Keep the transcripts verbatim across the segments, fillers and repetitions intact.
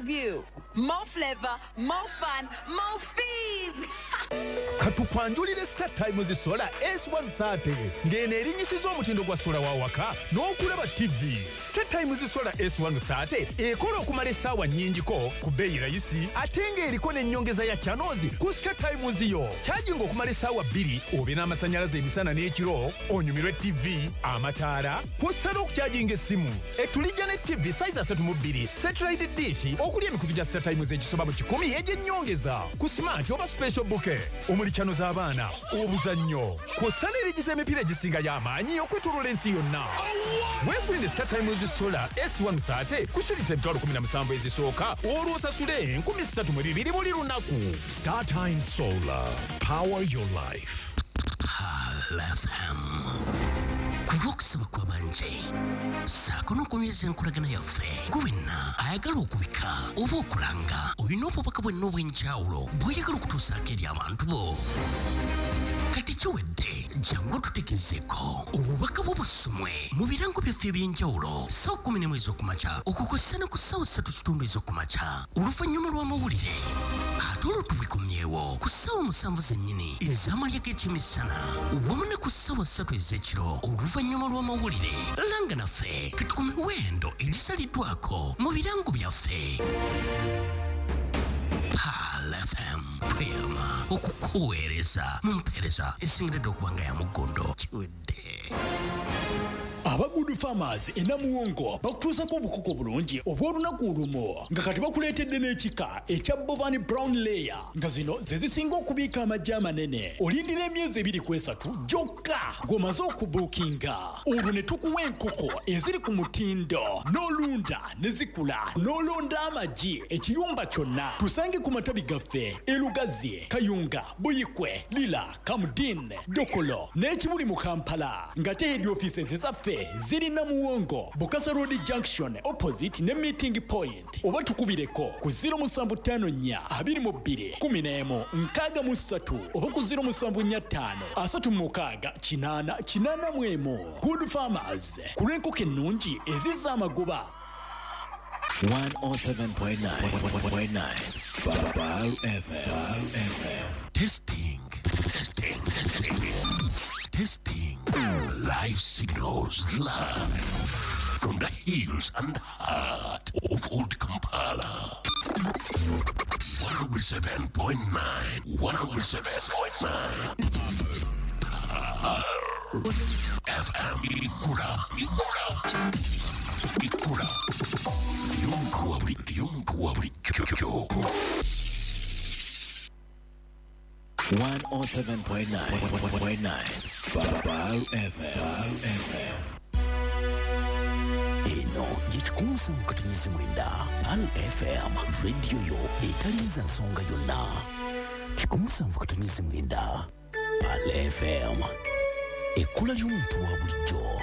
you. More flavor, more fun, more fees. Katukwanjulire Star Times Solar S one thirty ngene erinyisiza omutindo gwa sola wa waka n'okulaba T V. Star Times Solar S one thirty ekola okumala essaawa nnyingiko ku bbeeyi rayisi ate ng'eriko n'ennyongeza ya channels ku Star Times yo. Charging okumala essaawa bbiri obe n'amasannyalaze emisana n'ekiro onyumirwe T V, amataala, kw'ossa n'okucharginga essimu. Etulijja ne T V size asatu mu bbiri, satellite dish okuli emikutu gya Star Times egisoba mu kikumi egy'ennyongeza ku smart oba special bouquet. Omuli channel z'abaana, obuzannyo, kw'ossa n'erigiza emipiira egisinga y'amaanyi okwetooloola ensi yonna. Weefunire Star Times Solar S one thirty kushiriza emitwalo kumi na musanvu ezisooka olw'osasule enkumi ssatu mu bibiri buli lunaku. Star Times Solar. Power your life. Hal F M. Kuvokusaba kwa banje. Saako n'okunyweza enkolagana yaffe. Gwenna ayagala okubika oba okulanga olina obubaka bwenna obw'enjawulo bw'oyagala okutuusaako eri abantu bo. Kati kiwedde jangu tutegezeeko obubaka bw'obusumwe mu birango byaffe eby'enjawulo ssaawa kkumi n'emu ez'okumakya okukosa ne ku ssaawa ssatu kitundu ez'okumakya oluvannyuma lw'amawulire ate olwo tubikomyewo ku ssaawa musanvu zennyini ez'amalya g'ekyemisana wamu ne ku ssaawa ssatu ez'ekiro oluvannyuma lw'amawulire langa naffe kati ku miwendo egisaliddwako mu birango byaffe. Hal F M tweyama okukuweereza mu mpeereza esingiridde okuba nga ya muggondo kiwedde. Aba Good Farmers enamuwongo bakutuusako obukoko bulungi obw'olunaku olumu nga kati bakuleetedde n'ekika ekya Bovan Brown Layer nga zino ze zisinga okubiika amaggi amanene. Olindira emyezi ebiri ku esatu gyokka ng'omaze okubuukinga. Olwo ne tukuwa enkoko eziri ku mutindo n'olunda ne zikula n'olonda amaggi ekiyumba kyonna. Tusange ku matabi gaffe e Lugazi, Kayunga, Buyikwe, Lila, Kamudin, Dokolo n'ekibuli mu Kampala ng'ate head offices ezaffe ziri Namuwongo, Bukasa Road Junction opposite ne meeting point. Oba tukubireko ku zero musanvu ttaano nnya abiri mu bbiri kkumi n'emu nkaaga mu ssatu oba ku zero musanvu nnya ttaano asatu mu mukaaga kinaana kinaana mu emu. Good Farmers ku lw'enkoko ennungi ezizza amagoba. one oh seven point nine Baru F M. Testing, testing, testing, testing. Live signals live from the hills and heart of Old Kampala. one oh seven point nine, one oh seven point nine. F M Ikura, Ikura, Ikura. Yungu abri, yungu abri, chocho. one oh seven point nine Baru F M. Eno yechikumu mukatunizi mwenda Al F M radio yo etaliza nsonga yonna. Chikumu mukatunizi mwenda Al F M ekula ly'omuntu wa bulijjo.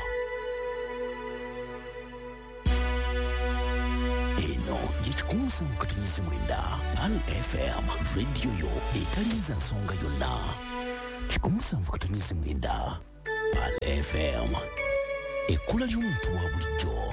Eno yechikumu mukatunizi mwenda Al F M radio yo etaliza nsonga yonna. Chikumu mukatunizi mwenda Al F M ekula ly'omuntu wa bulijjo.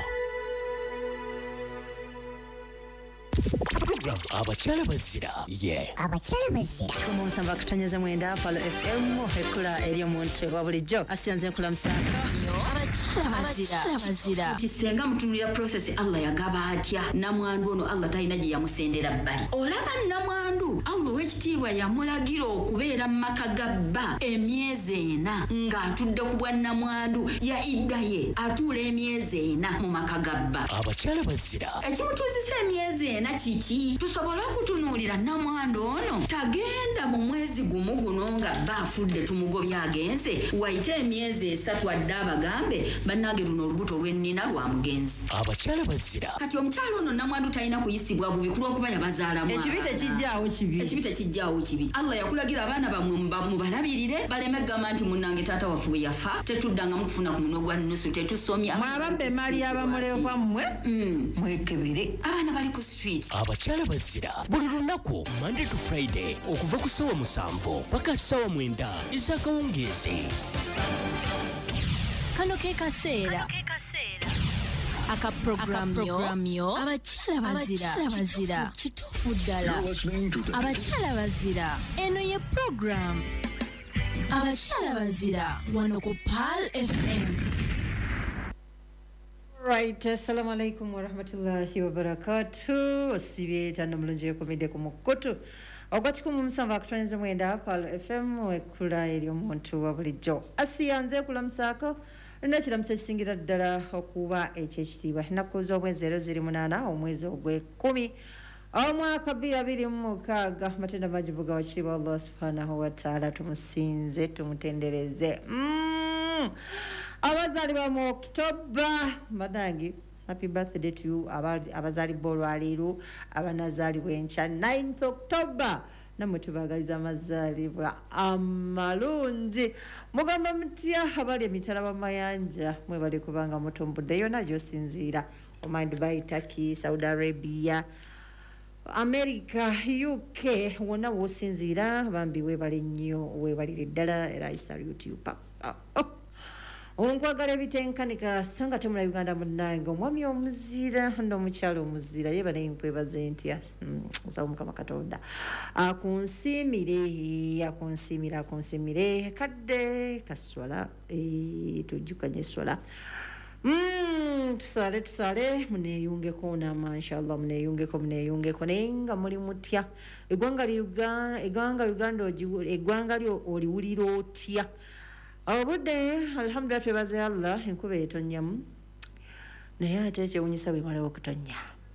Program abakyala bazira ye abakyala bazira kumunsa bakatanyeza mwenda Palo F M ekula eri omuntu wa bulijjo asiyanze nkula musanga abakyala bazira kisenga mutunulira process Allah yagaba atya namwandu ono Allah talina gye yamusendera bbali olaba namwandu Allah w'ekitiibwa yamulagira okubeera mu maka ga bba emyezi ena ng'atudde ku bwa namwandu ya iddaye atuula emyezi ena mu maka ga bba. abakyala bazira ekimutuuzisa emyezi ena kiki tusobole okutunuulira namwandu ono tagenda mu mwezi gumu guno nga bba afudde tumugobya agenze wayite emyezi esatu adde abagambe bannange luno olubuto lw'ennina lwa mugenzi. abakyala bazira kati omukyalo ono namwandu talina kuyisibwa bubi kulw'okuba yabazaalamu ekibi tekijjaawo kibi ekibi tekijjaawo kibi. Allah yakulagira abaana bammwe mubalabirire baleme gamba nti munnange taata waffe bwe yafa tetuddanga mu kufuna ku munwe gwa nusu tetusomya mwababba emaali y'abamulekwa mmwe mwekebere abaana bali ku street. abakyala bazira buli lunaku Monday to Friday okuva ku ssaawa musanvu paka ssaawa mwenda ez'akawungeezi. kano ke kaseera aka program yo abakyala bazira bazira kituufu ddala abakyala bazira eno ye program abakyala bazira wano ku Pearl F M. Right, assalamu alaikum wa rahmatullahi wa barakatuh. Osibye tano mulungi yekomedde ku mukutu ogwakikumu musanvu akutwaniza mwenda Pearl F M ekula eri omuntu wa bulijjo asiyanze kulamusaako nakiramusa ekisingira ddala okuba ekyekitiibwa ennaku z'omwezi ero ziri munaana omwezi ogw'ekkumi omwaka bbiri abiri mu mukaaga matenda majivuga wa kitiibwa Allah subhanahu wa ta'ala tumusinze tumutendereze. mm. abazaalibwa mu Oktoba banange happy birthday to you abazaalibwa olwaleero abanazaalibwa enkya ninth October namwe tubagaliza amazaalibwa amalungi mugamba mutya abali emitala w'amayanja mwebale kubanga mutumbudde yonna gy'osinziira omind by Turkey, Saudi Arabia, America, U K wonna w'osinziira bambi weebale nnyo weebalire ddala era I salute you papa. Onkwagala ebitenkanika sanga temula Uganda munnange omwami omuzira n'omukyalo omuzira yeba nempwebaze ntya nsaba Mukama Katonda akunsiimire akunsiimire akunsiimire kadde kaswala tujjukanye swala. Mm, tusale tusale muneyungeko nama inshallah muneyungeko muneyungeko nenga muli mutya eggwanga Uganda eggwanga Uganda eggwanga lyo oliwulira otya obudde alhamdulillah twebaze Allah enkuba etonnyamu naye ate ekyewunyisa bwe malawo okutonnya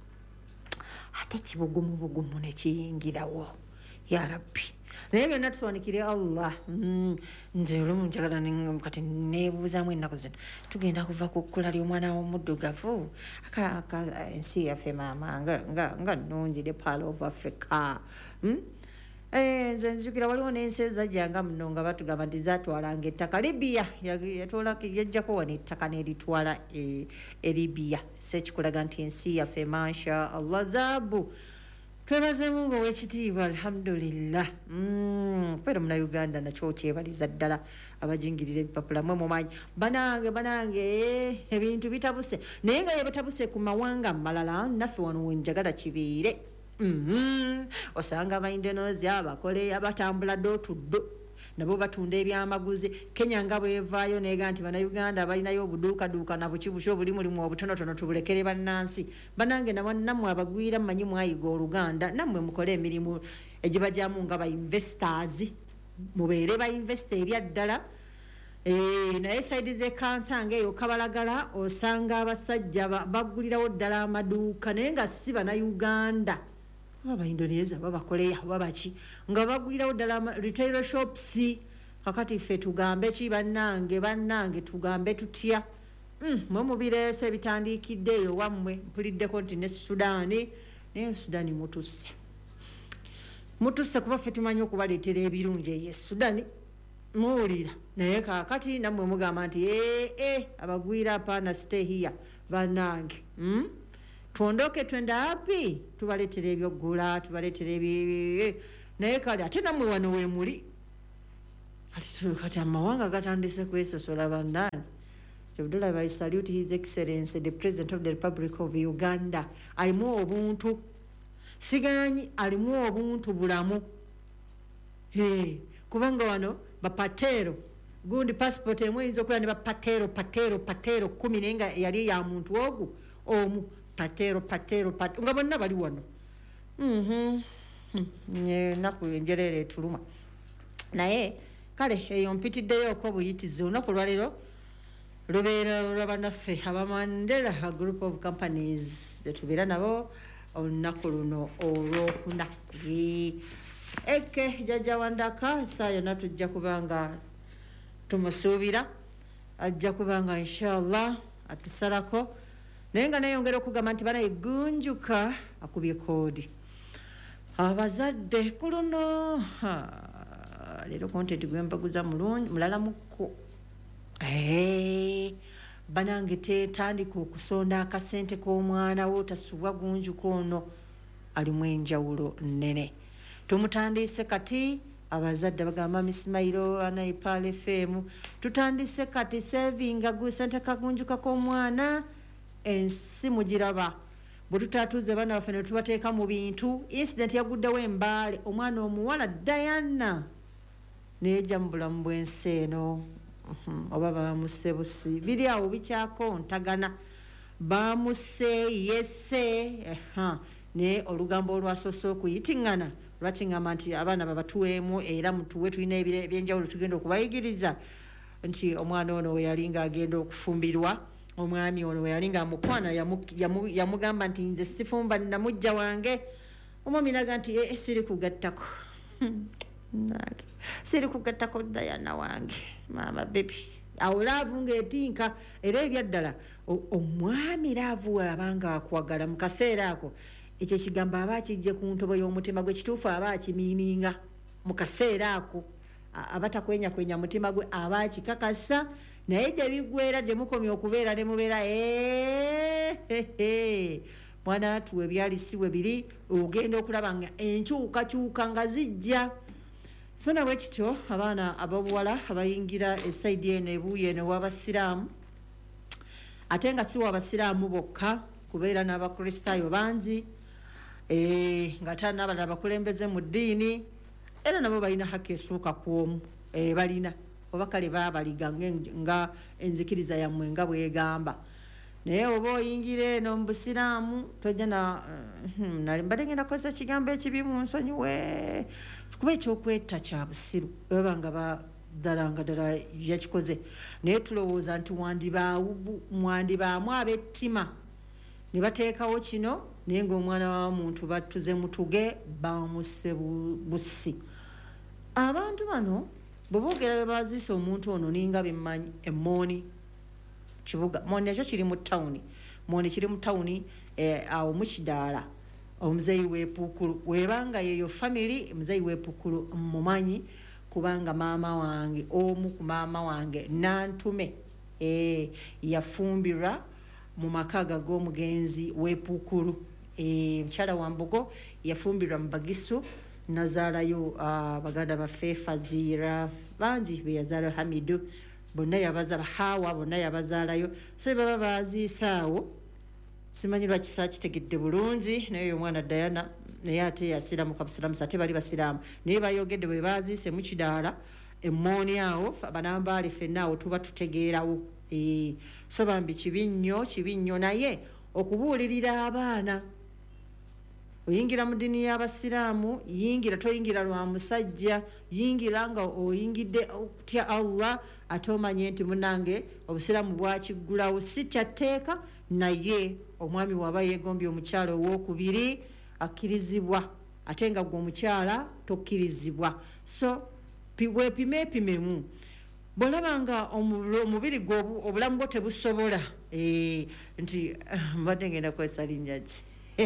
ate kibugumu bugumu ne kiyingirawo ya rabbi naye byonna tusowanikire Allah. mm. nze olumu njagala kati neebuuzaamu ennaku zino tugenda kuva ku kkula ly'omwana w'omuddugavu aka ensi yaffe maama nga nnungi the Pearl of Africa. mm? Eh, nze nzijukira waliwo n'ensi ezajjanga muno nga batugamba nti zaatwalanga ettaka Libya yajjako wano ettaka n'eritwala e Libya so ekikulaga nti ensi yaffe masha Allah zaabu twebazemu ng'owekitiibwa alhamdulillah. kubeera muna Uganda nakyo kyebaliza ddala abajingirira ebipapula mwe mumanyi banange banange ebintu bitabuse naye nga yebatabuse ku mawanga malala naffe wano wenjagala kibeere. Mm-hmm. Osanga aba Indonesia abakoleya batambula do to do nabo batunda ebyamaguzi. Kenya nga bwevaayo nega nti bana Uganda balinayo obuduuka duuka na bukibusho buli mulimu obutonotono tubulekere bannansi banange namwe abagwira mmanyi mwayiga Oluganda nammwe mukole emirimu egibajamu nga ba investors mubeere ba investor ebyaddala. Eh, naye side ze kansange eyo kabalagala osanga abasajja bagulirawo ddala amaduuka naye nga si bana Uganda baba Indonesia baba Korea baba ki nga bagulirawo ddala retail shops. kakati ffe tugambe ki bannange bannange tugambe tutya. mm, mwe mubireese bitandikidde eyo wammwe mpuliddeko nti ne Sudaani naye Sudaani mutusse mutusse kuba ffe tumanyi okubaleetera ebirungi eyo Sudaani muwulira naye kaakati nammwe mugamba nti ee ee abagwira apana stay here bannange. mm? tuondoke twenda api tubaleetera ebyogula tubaleetera ebyo naye kale ate nammwe wano weemuli kati kati amawanga gatandise kwesosola bannange. Kyebudala I salute His Excellency the President of the Republic of Uganda. alimu obuntu siganyi alimu obuntu bulamu. Hey, kubanga wano bapatero gundi passport emwe oyinza okuba ne bapatero patero patero kumi naye nga yali ya muntu ogu omu patero patero patero nga bonna bali wano. mhm naku enjerere etuluma naye kale eyo mpitiddeyo ko buyitizi olunaku lwaleero lubeera olw'abannaffe abamandela a group of companies betubeera nabo olunaku luno olwokuna. eke jajja wandaka saa yonna tujja kubanga tumusuubira ajja kubanga inshallah atusalako naye nga nayongera okugamba nti bana egunjuka akubye koodi abazadde ku luno leero kontenti gwembaguza mulungi mulala mukko banange tetandika okusonda akasente k'omwana wo tasubwa gunjuka ono alimu enjawulo nnene. Tumutandise kati abazadde bagamba Misimairo ana Pearl F M tutandise kati saving agu sente kagunjuka k'omwana ensi mugiraba bwe tutatuuze baana baffe ne tubateeka mu bintu. Incident yaguddewo embaale omwana omuwala Diana neejja mu bulamu bw'ensi eno oba bamusse busi biri awo bikyakontagana bamusse yese ne olugambo olwasoose okuyitiŋŋana lwakiŋŋamba nti abaana babatuweemu era mutuwe tulina ebyenjawulo tugenda okubayigiriza nti omwana ono we yali ng'agenda okufumbirwa omwami ono we yali ng'amukwana yamugamba nti nze sifumba namujja wange omwami naga nti e siri kugattako siri kugattako Diana wange mama baby awo laavu ng'etinka era ebyaddala omwami laavu abanga akwagala mu kaseera ako ekyo kigambo aba kijje ku ntobo y'omutima gwe kituufu aba akimiininga mu kaseera ako abatakwenya kwenya mutima gwe aba akikakasa naye gye bigwera gye mukomye okubeera ne mubeera mwana atuwe ebyali si we biri ogenda okulaba nga enkyukakyuka nga zijja. So na bwe kityo abaana ababuwala abayingira esaidi eno ebuuyi eno w'abasiraamu ate nga si w'abasiraamu bokka kubeera n'abakristaayo bangi nga ate n'abalala bakulembeze mu ddiini era nabo balina haki esooka ku omu balina oba kale baabaliga nga enzikiriza yammwe nga bwegamba naye oba oyingira eno mu busiraamu tojja na mbadde ngenda kukozesa kigambo ekibi mu nsonyiwe kuba ekyokwetta kya busiru baba nga baddala nga ddala yakikoze naye tulowooza nti mwandibaamu ab'ettima ne bateekawo kino naye ng'omwana wa muntu battuze mutuge bamusse busi. Abantu bano bwe boogera bwe baziise omuntu ono ninga bemmanyi emmooni kibuga mooni ekyo kiri mu tawuni mooni kiri mu tawuni awo mu kidaala omuzeeyi w'epuukulu webanga yeyo family muzeeyi w'epuukulu mumanyi kubanga maama wange omu ku maama wange nantume yafumbirwa mu makaga g'omugenzi w'epuukulu mukyala wa Mbogo yafumbirwa mu Bagisu nazaalayo baganda baffe Fazira bangi be yazaala Hamidu bonna yabaza Hawa bonna yabazaalayo so baba baziisaawo simanyi lwaki saakitegedde bulungi naye omwana Diana naye ate yasiramu kabusiramusa ate bali basiraamu naye bayogedde bwe baziise mu kidaala emmooni awo banambaali ffenna awo tuba tutegeerawo so bambi kibi nnyo kibi nnyo naye okubuulirira abaana oyingira mu ddiini y'abasiraamu yingira toyingira lwa musajja yingira nga oyingidde okutya Allah ate omanye nti munange obusiraamu bwakiggulawo si kyatteeka naye omwami waba yeegombye omukyala ow'okubiri akkirizibwa ate nga gwe omukyala tokkirizibwa so weepimeepimemu bw'olaba nga omubiri gwe obulamu bwo tebusobola nti mbadde ngenda kwesa linnya ki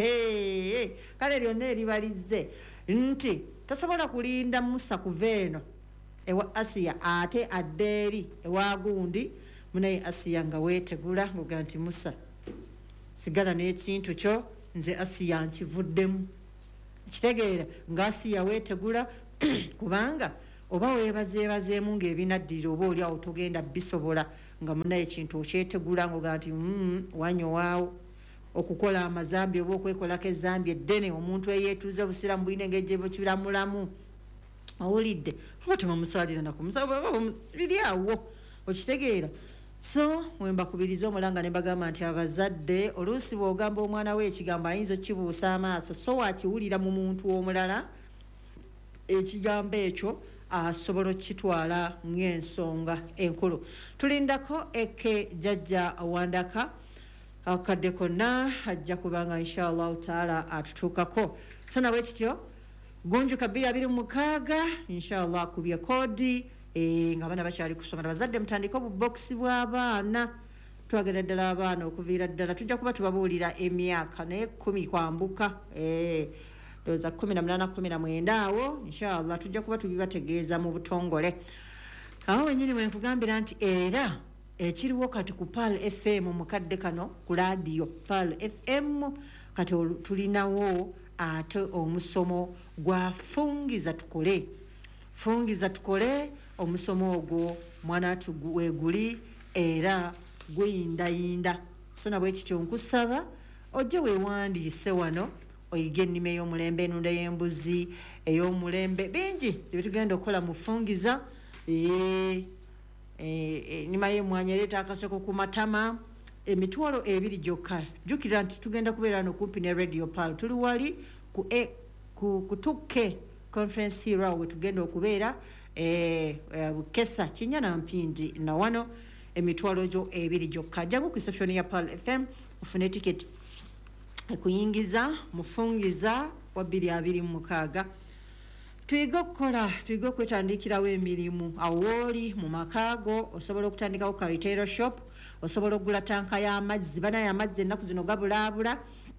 kale lyonna eribalize nti tosobola kulinda Musa kuva eno ewa Asiya ate adde eri ewa gundi munaye Asiya nga weetegula nguga nti Musa sigala n'ekintu kyo nze Asiya nkivuddemu kitegeera nga Asiya weetegula kubanga oba weebazeebazeemu ng'ebinaddirira oba oli awo togenda bisobola nga munaye ekintu okyetegula nguga nti wanyowaawo okukola amazambi oba okwekolako ezambi eddene omuntu eyeetuuze obusiraamu bulina engeri gye kiramulamu owulidde oba temamusaalira nakumusabiri awo okitegeera so wembakubiriza omulanga ne mbagamba nti abazadde oluusi bw'ogamba omwana we ekigambo ayinza okkibuusa amaaso so wakiwulira mu muntu omulala ekigambo ekyo asobola okukitwala ng'ensonga enkulu. Tulindako eke jjajja Wandaka akadde konna ajja kubanga inshallah taala atutuukako so nabwe kityo gunjuka bbiri abiri mu mukaaga inshallah kubye kodi nga abaana bakyali kusoma bazadde mutandika obubokisi bw'abaana twagenda ddala abaana okuviira ddala tujja kuba tubabuulira emyaka naye kumi kwambuka ndowooza kumi na munaana kumi na mwenda awo inshallah tujja kuba tubibategeeza mu butongole awo wenyini bwe nkugambira nti era ekiriwo kati ku Pearl F M mukadde kano ku radio Pearl F M kati tulinawo ate omusomo gwa fungiza tukole fungiza tukole omusomo ogwo mwana tuweguli era gweyindayinda so nabwe kityo nkusaba ojje weewandiise wano oyige ennima ey'omulembe enunda y'embuzi ey'omulembe bingi bye tugenda okukola mu fungiza ennima y'emmwanyi ereeta akaseko ku matama emitwalo ebiri gyokka jjukira nti tugenda kubeera wano kumpi ne radio pal tuli wali ku e, ku, ku tukke conference hero we tugenda okubeera bukesa e, kinyana mpindi na wano emitwalo gyo ebiri gyokka jangu ku reception ya Pal F M ufune ticket ekuyingiza mufungiza wa bbiri abiri mu mukaaga tuyiga okukola tuyiga okwetandikirawo emirimu awooli mu makaago osobola okutandikawo ka retail shop osobola okugula tanka y'amazzi banaye amazzi ennaku zino gabulaabula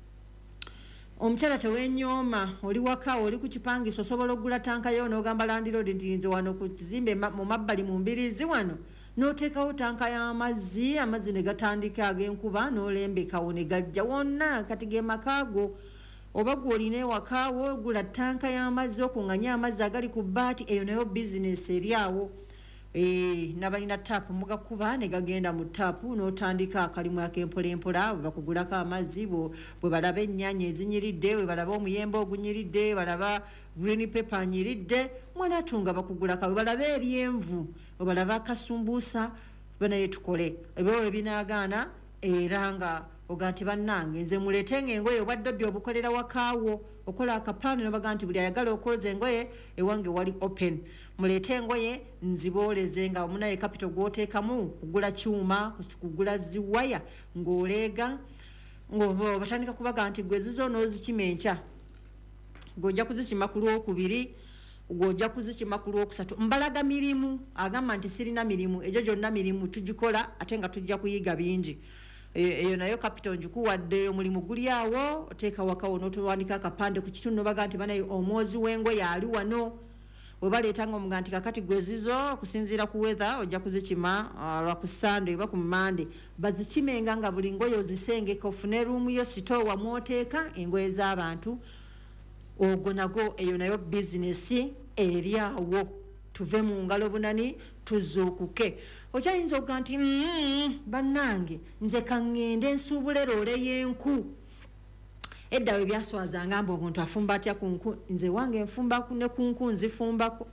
omukyala tewenyooma oli waka oli ku kipangisa osobola okugula tanka yo n'ogamba landiroodi nti nze wano ku kizimbe mu mabbali mu mbirizi wano n'oteekawo tanka y'amazzi amazzi ne gatandika ag'enkuba n'olembekawo ne gajja wonna kati ge makaago oba gwe olina ewakaawo ogula tanka y'amazzi okuŋŋanya amazzi agali ku bbaati eyo nayo bizinesi eri awo Eh, nabalina taapu mugakuba ne gagenda mu taapu n'otandika akalimu ak'empolempola bwe bakugulako amazzi bwe balaba ennyaanya ezinyiridde bwe balaba omuyembe ogunyiridde balaba green pepper anyiridde mwana atunga bakugulako bwe balaba eryenvu bwe balaba akasumbuusa banaye tukole ebyo ebinaagaana era nga oga nti bannange nze muleete ng'engoye obwaddobbi obukolera wakaawo okola akapaani nobaga nti buli ayagala okwoza engoye ewange wali open muleete engoye nzibooleze nga omunaye capital gw'oteekamu kugula kyuma kugula ziwaya ng'oleega ng'obatandika kubaga nti gwe zizo n'ozikima enkya ng'ojja kuzikima ku lwokubiri gw'ojja kuzikima ku lwokusatu mbalaga mirimu agamba nti sirina mirimu egyo gyonna mirimu tugikola ate nga tujja kuyiga bingi eyo nayo capital njikuwadde omulimu guli awo oteeka wakawo n'otwandika akapande ku kitundu baga nti banaye omwozi w'engoye ali wano we baleetanga omuga nti kakati gwe zizo okusinziira ku weather ojja kuzikima lwa ku Sunday oba ku Monday bazikimenga nga buli ngoye ozisengeka ofune ruumu yo sitoowa mwoteeka engoye z'abantu ogwo nago eyo nayo bizinesi eri awo tuve mu ngalo bunani tuzuukuke okyayinza okuga nti mm, bannange nze kaŋŋende nsuubule roole y'enku edda we byaswazanga mbu omuntu afumba atya ku nku nze wange nfumba ne ku nku nzifumbako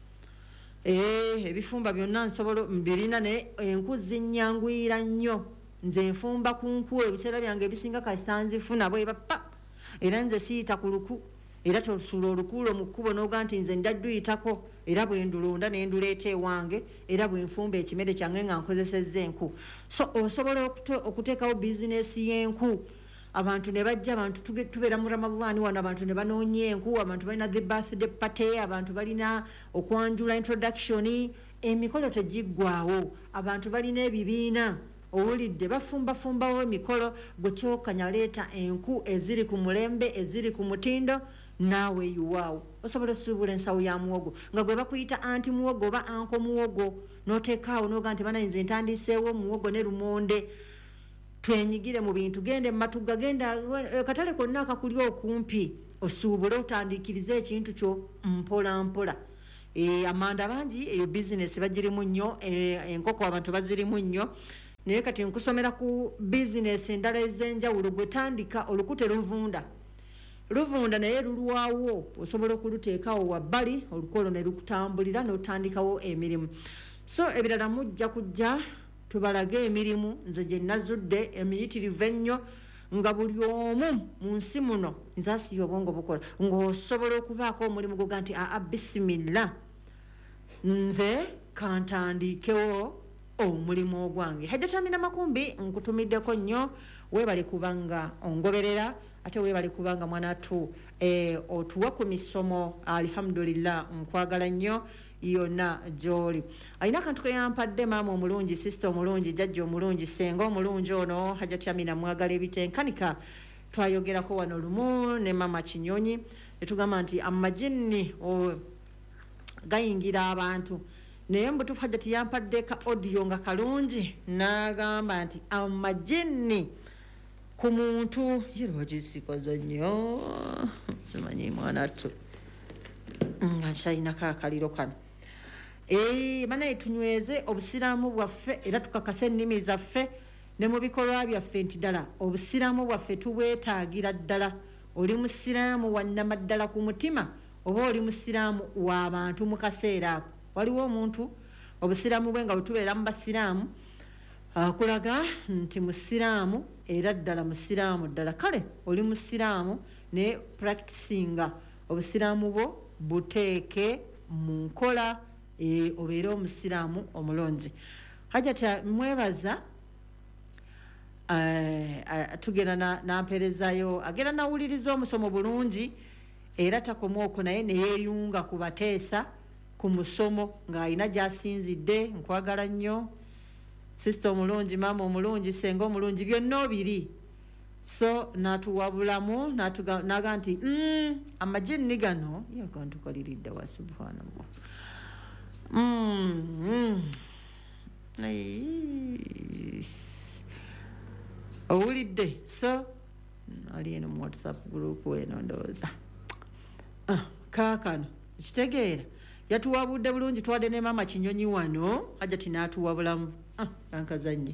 eh ebifumba byonna nsobola mbirina naye enku zinyanguyira nnyo nze nfumba ku nku ebiseera byange ebisinga kasita nzifuna bweba pa era nze siyita ku luku era tosula olukuulo mu kkubo n'oga nti nze ndadduyitako era bwe ndulonda ne nduleeta ewange era bwe nfumba ekimere kyange nga nkozesezza enku so osobola okuteekawo bizinesi y'enku abantu ne bajja abantu tubeera mu Ramadhan wano abantu ne banoonya enku abantu balina the birthday party abantu balina okwanjula introduction emikolo tegiggwaawo abantu balina ebibiina owulidde bafumbafumbawo emikolo gwe kyokanya leeta enku eziri ku mulembe eziri ku mutindo naawe yuwaawo osobola osuubula ensawo ya muwogo nga gwe bakuyita anti muwogo oba anko muwogo n'oteekaawo n'oga nti banaye nze ntandiseewo muwogo ne lumonde twenyigire mu bintu gende matuga genda katale konna akakuli okumpi osuubule otandikirize ekintu kyo mpola mpola e, amanda bangi eyo bizinesi bagirimu nnyo e, enkoko abantu bazirimu nnyo naye kati nkusomera ku bizinesi endala ez'enjawulo gwe tandika olukute luvunda luvunda naye lulwawo osobola okuluteekawo wabbali olukolo ne lukutambulira n'otandikawo emirimu so ebirala mujja kujja tubalage emirimu nze gye nazudde emiyitirivu ennyo nga buli omu mu nsi muno nze asiya obwongo bukola ng'osobola okubaako omulimu goga nti aa bisimilla nze kantandikewo omulimu ogwange hajjatamina makumbi nkutumiddeko nnyo weebale kubanga ongoberera ate weebale kubanga mwanatu e, otuwa ku misomo alhamdulillah nkwagala nnyo yonna gy'oli alina akantu keyampadde maama omulungi sisita omulungi jjajja omulungi senga omulungi ono hajjatamina mwagala ebitenkanika twayogerako wano lumu ne mama Kinyonyi netugamba nti amajinni gayingira abantu naye mbutufu hajjati yampadde ka audio nga kalungi n'agamba nti amajinni ku muntu yerwagisiikozo nnyo simanyi mwanatu nga nkyayinako akaliro kano banaye tunyweze obusiraamu bwaffe era tukakase ennimi zaffe ne mu bikolwa byaffe nti ddala obusiraamu bwaffe tubwetaagira ddala. Oli musiraamu wannamaddala ku mutima oba oli musiraamu w'abantu mu kaseera ako. Waliwo omuntu obusiraamu bwe nga bwe tubeera mu basiraamu akulaga nti musiraamu era ddala musiraamu ddala. Kale oli musiraamu ne practicinga obusiraamu bwo buteeke mu nkola e, obeere omusiraamu omulungi. Hajati mwebaza uh, tugenda na namperezayo agenda nawuliriza omusomo bulungi era takoma okwo naye neyeeyunga ku bateesa ku musomo ng'alina gy'asinzidde. Nkwagala nnyo sister omulungi, maama omulungi, senga omulungi, byonna obiri. So natuwabulamu naga nti mm, amajini gano yakantukaliridde wa subhanallah. Mm, mm. Owulidde? So ali eno mu WhatsApp group eno ndowooza ah, kaakano kitegeera yatuwabudde bulungi. Twadde ne maama Kinyonyi wano Hajati natuwabulamu. Ah, ankazanye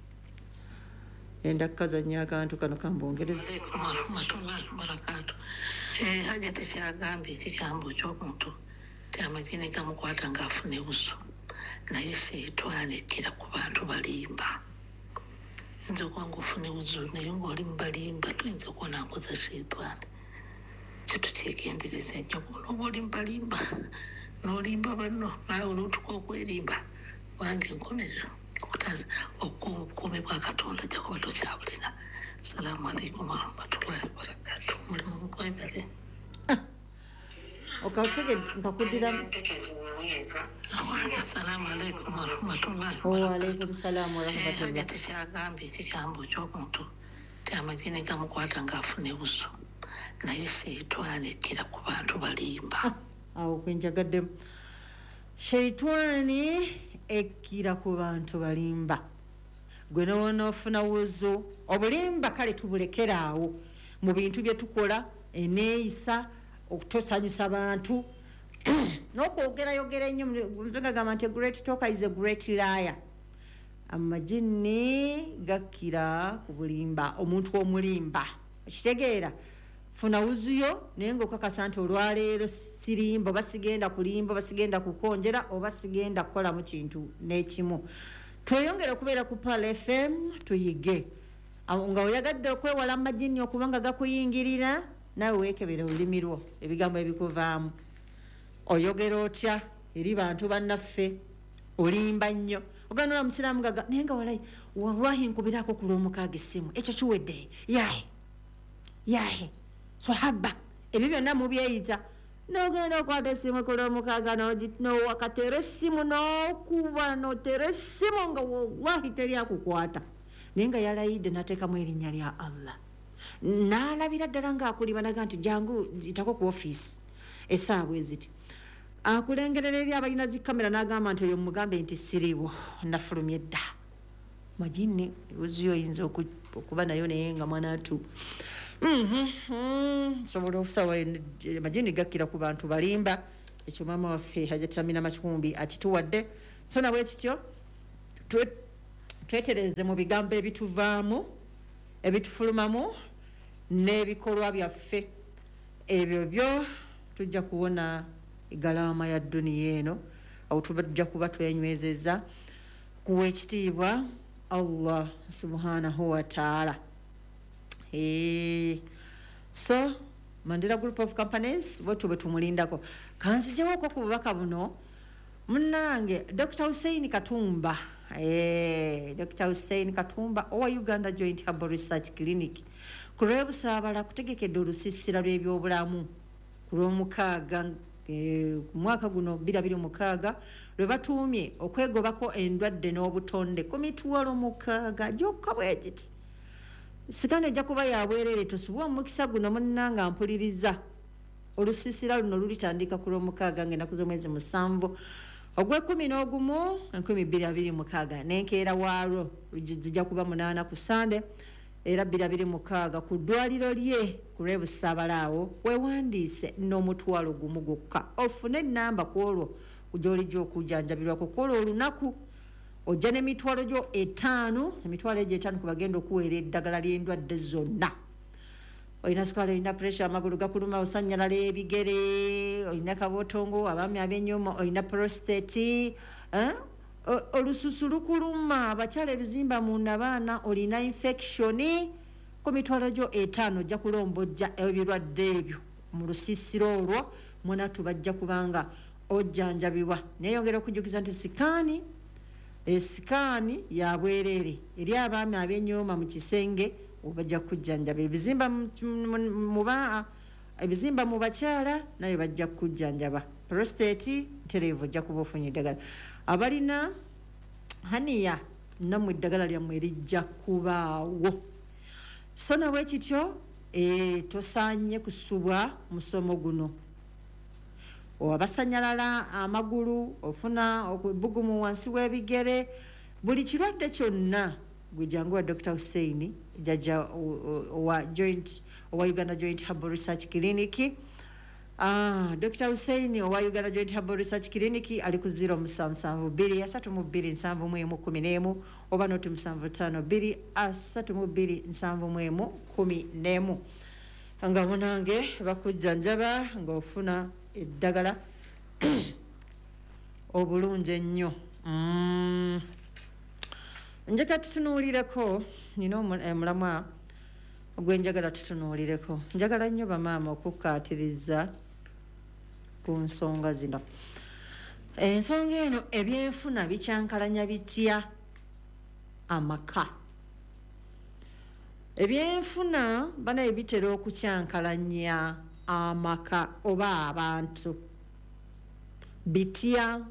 enda kukazanya akantu kano kambongereza. Barakatu. Eh, Hajati kyagambye ekigambo ky'omuntu ti amagini gamukwata ng'afuna ebuso naye seetwana ekkira ku bantu balimba. Nze okwange ofuna ebuzo naye ng'oli mu balimba tuyinza okuwona nkoza seetwana. Kitutegendereza nnyo n'oba oli mu balimba n'olimba banno naawe n'otuka okwerimba wange nkomerero okutaza obukuumi bwa Katonda ajja kuba tokyabulina. Salaamu alaikum warahmatullahi wabarakatuh. Mulimu mukwebale. Okasege nkakudira. Salaamu alaikum warahmatullahi wabarakatuh. Wa alaikum salaam warahmatullahi. Hajati kyagambye ekigambo ky'omuntu ti amagini gamukwata ng'afuna ebuso naye seetwana ekkira ku bantu balimba. Awo kwenjagaddemu. Sheitwani ekkira ku bantu balimba. Gwe n'onoofuna wuzo obulimba kale tubulekeraawo mu bintu bye tukola eneeyisa okutosanyusa abantu n'okwogerayogera ennyo. Omuzenga gamba nti great talker is a great liar. Amagini gakkira ku bulimba, omuntu omulimba okitegeera. Funa wuzuyo naye ng'okakasa nti olwaleero sirimba oba sigenda kulimba oba sigenda kukonjera oba sigenda kukola mu kintu n'ekimu. Tweyongere okubeera ku Pal F M tuyige. Nga oyagadde okwewala amagini okuba nga gakuyingirira naawe weekebere olulimi lwo ebigambo ebikuvaamu. Oyogera otya eri bantu bannaffe olimba nnyo. Oganula musiraamu gaga naye nga walayi wallahi nkubirako ku lw'omukaaga essimu ekyo kiwedde yahe yahe swahaba ebyo byonna mubyeyita n'ogenda okwata essimu ku lw'omukaaga n'owakatera essimu n'okuba n'otera essimu nga wallahi teri akukwata naye nga yalayidde n'ateekamu erinnya lya Allah n'alabira ddala ng'akuliba naga nti jangu zitako ku ofiisi essaawa bwe ziti. Akulengerera eri abalina zi kamera n'agamba nti oyo mugambe nti siriiwo nafulumye dda. Magini wuziyo oyinza okuba nayo naye nga mwana atu sobola okusaba magini gakkira ku bantu balimba. Ekyo maama waffe Hajati Amina Makikumbi akituwadde. So nabwe kityo twetereze mu bigambo ebituvaamu ebitufulumamu n'ebikolwa byaffe ebyo byo tujja kuwona egalama ya duniya eno awo tujja kuba twenywezeza kuwa ekitiibwa Allah subhanahu wa ta'ala. Hey. So Mandela Group of Companies botu betumulindako kanzijewo ko ku bubaka buno munange Doctor Hussein Katumba. Eh, Doctor Hussein Katumba owa Uganda Joint Herbal Research Clinic kulwebusabala kutegekedde olusisira lw'ebyobulamu ku lw'omukaaga e, mwaka guno bbiri mukaaga lwe batuumye okwegobako endwadde n'obutonde ku mitwalo mukaaga gyokka bwegiti. Sigana ejja kuba yabwerere tosubwa omukisa guno munnanga mpuliriza olusisira luno lulitandika ku lw'omukaaga ng'ennaku z'omwezi musanvu ogw'ekkumi n'ogumu enkumi bbiri abiri mukaaga n'enkeera waalwo zijja kuba munaana ku Sande era bbiri abiri mukaaga ku ddwaliro lye ku lw'ebusabalaawo weewandiise n'omutwalo gumu gwokka ofune ennamba ku olwo gy'olijja okujjanjabirwako kwolwo olunaku ojja n'emitwalo gyo etaano emitwalo egyo etaano ku bagenda okuweera eddagala ly'endwadde zonna. Olina sukaali, olina pressure, amagulu gakuluma, osanyalala ebigere, olina kabotongo, abaami ab'ennyuma, olina prostate, eh? Olususu lukuluma, abakyala ebizimba mu nabaana, olina infection. Ku mitwalo gyo etaano ojja kulombojja ebirwadde ebyo mu lusiisiro olwo munatu bajja kubanga ojjanjabibwa. Neeyongera okujjukiza nti sikaani esikaani ya bwereere eri abaami ab'ennyuma mu kisenge obajja kujjanjaba ebizimba mu ba ebizimba mu bakyala nayo bajja kujjanjaba. Prostate tereevu ojja kuba ofunye eddagala. Abalina haniya nammwe eddagala lyammwe lijja kubaawo. So nawe kityo e, tosaanye kusubwa musomo guno. Abasanyalala amagulu, ofuna okubugumu wansi w'ebigere, buli kirwadde kyonna gwe jangu wa Doctor Hussein jajja wa joint owa Uganda Joint Herbal Research Clinic. Ah, Doctor Hussein owa Uganda Joint Herbal Research Clinic ali ku zero musanvu musanvu bbiri asatu mu bbiri nsanvu mu emu kumi n'emu oba noti musanvu ttaano bbiri asatu mu bbiri nsanvu mu emu kumi n'emu. Nga munange bakujjanjaba ng'ofuna eddagala obulungi ennyo. Mm. Njagala tutunuulireko nina omulamwa gwe njagala tutunuulireko. Njagala nnyo bamaama okukkaatiriza ku nsonga zino. Ensonga eno ebyenfuna bikyankalanya bitya amaka? Ebyenfuna banaye bitera okukyankalanya amaka oba abantu bitya.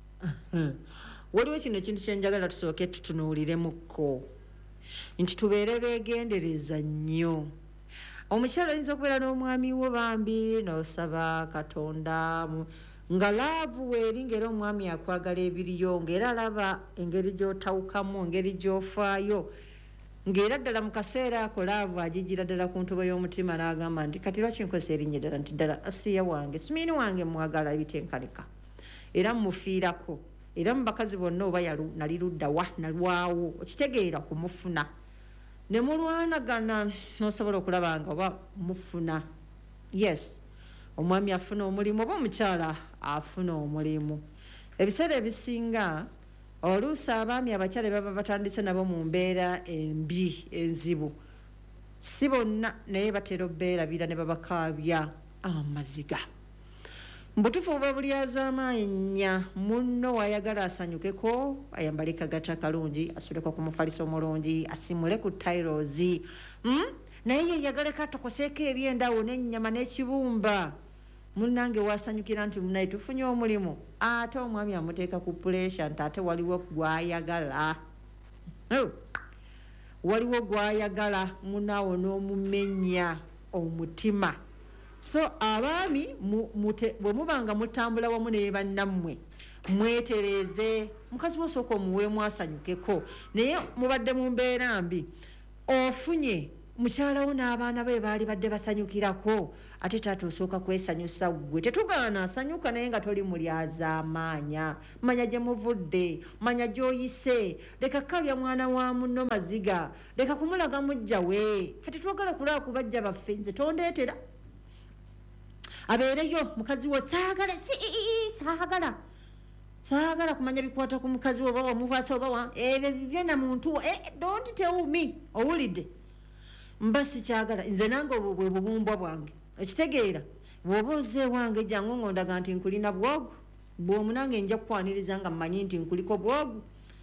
Waliwo kino ekintu kyenjagala tusooke tutunuuliremukko nti tubeere beegendereza nnyo. Omukyala oyinza okubeera n'omwami wo bambi n'osaba Katonda nga laavu weeri ng'era omwami akwagala ebiriyo ng'era alaba engeri gy'otawukamu engeri gy'ofaayo ng'era ddala mu kaseera ako laavu agigira ddala ku ntobo y'omutima n'agamba nti kati lwaki nkozesa erinnya ddala nti ddala asiya wange sumiini wange mwagala ebitenkaleka era mmufiirako era mu bakazi bonna oba nali ludda wa nalwawo okitegeera kumufuna ne mulwanagana n'osobola okulaba nga oba mufuna. Yes, omwami afuna omulimu oba omukyala afuna omulimu. Ebiseera ebisinga oluusi abaami abakyala baba batandise nabo mu mbeera embi enzibu, si bonna naye batera obbeerabira ne babakaabya amaziga. Mbutufu oba bulyazaamaanyi nnya munno wayagala asanyukeko ayambale kagata kalungi asuleko ku mufaliso omulungi asimule ku tairozi hmm? naye yeyagaleko atokoseeko ebyendawo n'ennyama n'ekibumba munnange wasanyukira nti munaye tufunye omulimu ate omwami amuteeka ku puleesha nti ate waliwo gwayagala oh. waliwo gwayagala munaawo n'omumenya omutima. So abaami bwe mubanga mutambula wamu ne bannammwe mwetereze mukazi wo sooka omuweemu asanyukeko naye mubadde mu mbeera mbi ofunye mukyala wo n'abaana be baali badde basanyukirako ate taata osooka kwesanyusa ggwe. Tetugaana asanyuka naye nga toli mulyazaamaanya. Manya gye muvudde, manya gy'oyise, leka kabya mwana wa munno maziga, leka kumulaga mujja we. Ffe tetwagala kulaba ku bajja baffe, nze tondeetera abeereyo mukazi wo saagala si saagala saagala kumanya bikwata ku mukazi wo bawa mukwasa obawa ebyo bibyo na muntu eh don't tell me owulidde mbasi kyagala nze nange obwo bwe bubumbwa bwange ekitegeera bw'oba oze wange jangu ngondaga nti nkulina bwogu bw'omunange nja kukwaniriza nga mmanyi nti nkuliko bwogu.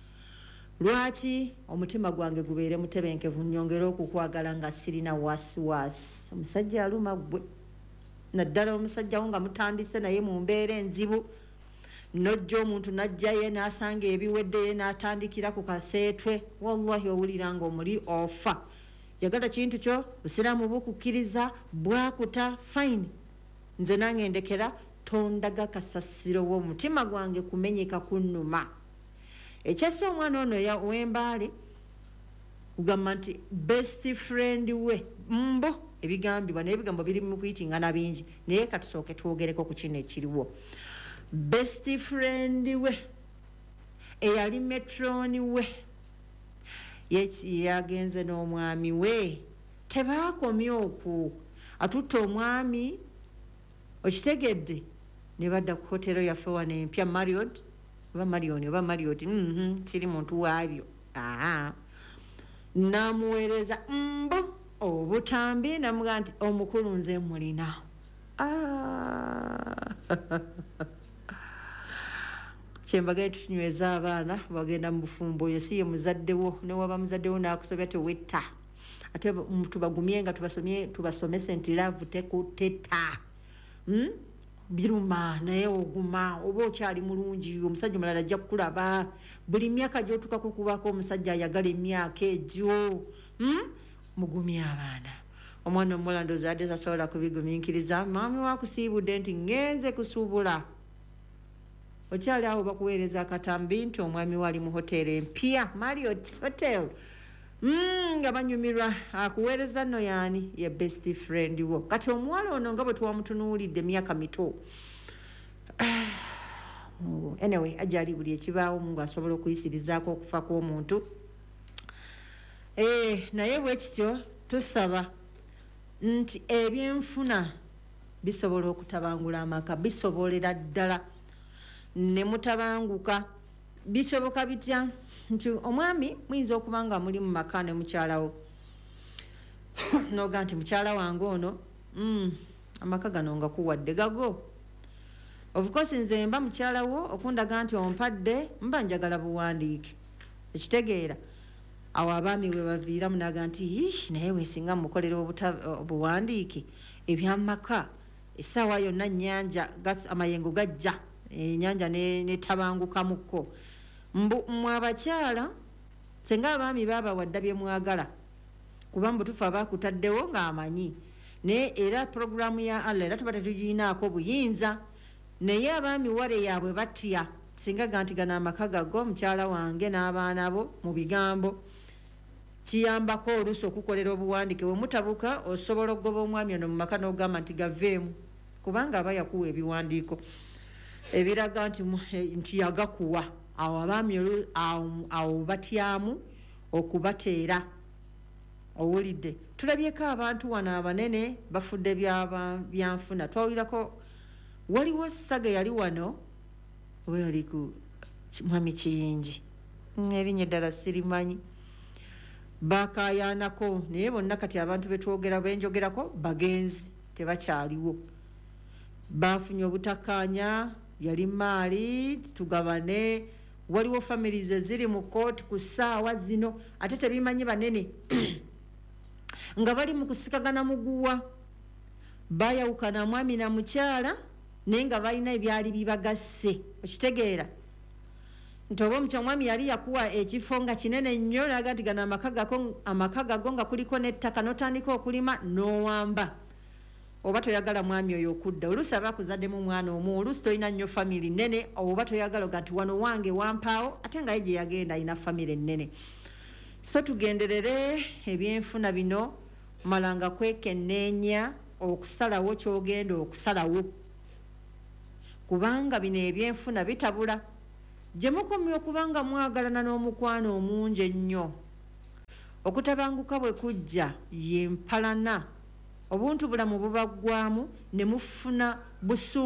Lwaki omutima gwange gubeere mutebenkevu nnyongera okukwagala nga sirina wasiwasi. Omusajja aluma gwe naddala omusajja wo nga mutandise naye mu mbeera enzibu nojja omuntu najjaye n'asanga ebiweddeyo n'atandikira ku kaseetwe wallahi owulira nga omuli ofa. Yagala kintu kyo busiraamu bukukkiriza bwakuta fine nze nange ndekera tondaga kasasiro w'omutima gwange kumenyeka kunnuma. Ekyassa omwana ono w'embaale kugamba nti best friend we mbo ebigambibwa naye ebigambo biri mu kuyitingana bingi naye katusooke twogereko ku kino ekiriwo. Best friend we eyali metroni we yagenze n'omwami we tebaakomye okwo atutte omwami okitegedde ne badda ku hotero yaffe wano empya Marriott oba Marion oba Marriott mhm siri muntu waabyo aa namuweereza mbo obutambi namuga nti omukulu nze mulina kyembaga tutunyweza abaana bagenda mu bufumbo yesiye muzaddewo ne waba muzaddewo n'akusobya tewetta ate tubagumye nga tubasomye tubasomese nti love tekuteta hmm? biruma naye oguma oba okyali mulungi omusajja mulala ajja kukulaba buli myaka gy'otukako kubako omusajja ayagala emyaka egyo hmm? mugumye abaana omwana omuwala ndowooza adde tasobola kubigumiikiriza maami wakusiibudde nti ngenze kusuubula okyali awo bakuweereza akatambi nti omwami wali mu hoteri empya Marriott Hotel Mm, nga banyumirwa akuweereza nno yaani ye best friend wo kati omuwala ono nga bwe tuwamutunuulidde myaka mito anyway ajali buli ekibaawo mungu asobola okuyisirizaako okufa kw'omuntu eh, naye bwe kityo tusaba nti ebyenfuna bisobola okutabangula amaka bisobolera ddala ne mutabanguka bisoboka bitya nti omwami muyinza okuba nga muli mu maka ne mukyalawo noga nti mukyala wange ono mm, amaka gano nga kuwadde gago of course nze mba mukyalawo okundaga nti ompadde mba njagala buwandiike ekitegeera awo abaami we baviira munaga nti naye weesinga mukolera obuwandiike ebyamaka essaawa yonna nnyanja amayengo gajja ennyanja netabangukamukko mbu mwabakyala senga abaami baba wadda bye mwagala kuba mbu tufa bakutaddewo ng'amanyi naye era programu ya Allah era tuba tetuginaako buyinza naye abaami wale yaabwe batya singa ganti gana amaka gago mukyala wange n'abaana bo mu bigambo kiyambako oluusi okukolera obuwandiike bwe mutabuka osobola okugoba omwami ono mu maka n'ogamba nti gaveemu kubanga aba yakuwa ebiwandiiko ebiraga nti nti yagakuwa awo abaami awo batyamu okubateera owulidde tulabyeko abantu wano abanene bafudde byanfuna twawulirako waliwo saga yali wano oba yali ku mwami Kiyingi erinnya eddala sirimanyi bakayanako naye bonna kati abantu betwogera benjogerako bagenzi tebakyaliwo bafunye obutakkaanya yali maali tugabane waliwo families eziri mu court ku ssaawa zino ate tebimanyi banene nga bali mu kusikagana muguwa bayawukana mwami na mukyala naye nga balina ebyali bibagasse okitegeera nti oba omukyamwami yali yakuwa ekifo nga kinene nnyo naga nti gano amaka gago nga kuliko n'ettaka n'otandika okulima n'owamba oba toyagala mwami oyo okudda oluusi aba akuzaddemu omwana omu oluusi tolina nnyo family nnene oba toyagala oga nti wano wange wampaawo ate nga ye gye yagenda alina family nnene so tugenderere ebyenfuna bino malanga kwekenneenya okusalawo kyogenda okusalawo kubanga bino ebyenfuna bitabula gye mukomye okubanga mwagalana n'omukwano omungi ennyo okutabanguka bwe kujja ye mpalana obuntu bulamu bubaggwamu ne mufuna busu